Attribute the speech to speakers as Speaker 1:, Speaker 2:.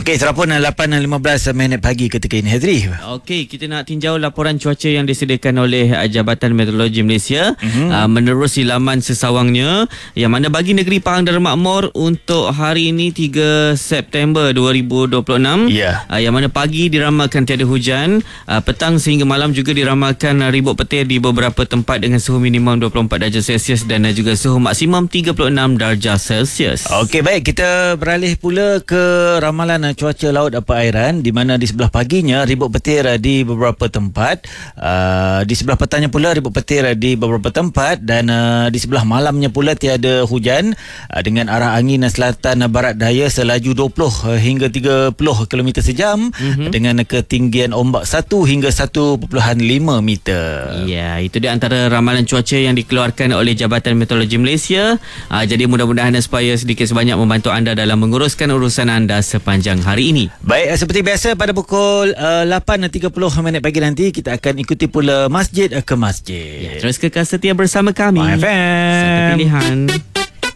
Speaker 1: Okey, terapun 8.15 minit pagi ketika ini, Hazri.
Speaker 2: Okey, kita nak tinjau laporan cuaca yang disediakan oleh Jabatan Meteorologi Malaysia menerusi laman sesawangnya, yang mana bagi negeri Pahang dan Makmur untuk hari ini 3 September 2026, yang mana pagi diramalkan tiada hujan, petang sehingga malam juga diramalkan ribut petir di beberapa tempat dengan suhu minimum 24 darjah Celsius dan juga suhu maksimum 36 darjah Celsius.
Speaker 1: Okey, baik, kita beralih pula ke ramalan cuaca laut dan perairan, di mana di sebelah paginya ribut petir di beberapa tempat, di sebelah petangnya pula ribut petir di beberapa tempat, dan di sebelah malamnya pula tiada hujan, dengan arah angin selatan barat daya selaju 20 hingga 30 km sejam, dengan ketinggian ombak 1 hingga 1.5 meter.
Speaker 2: Ya, itu dia antara ramalan cuaca yang dikeluarkan oleh Jabatan Meteorologi Malaysia. Jadi mudah-mudahan supaya sedikit sebanyak membantu anda dalam menguruskan urusan anda sepanjang hari ini.
Speaker 1: Baik, seperti biasa pada pukul 8.30 minit pagi nanti kita akan ikuti pula Masjid ke Masjid.
Speaker 2: Ya, terus kekal setia bersama kami.
Speaker 1: FM.
Speaker 2: Satu pilihan.